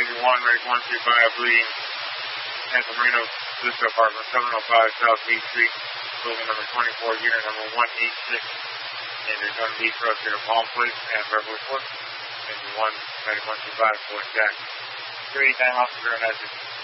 Navy 1, Rig 135, bleeding at the Marino Vista Apartment, 705 South Beach Street, building number 24, unit number 186. And there's going to be for us here at Palm Place and Beverly Court. Navy 1, Medic 125, Fort Jack. 3 time officer and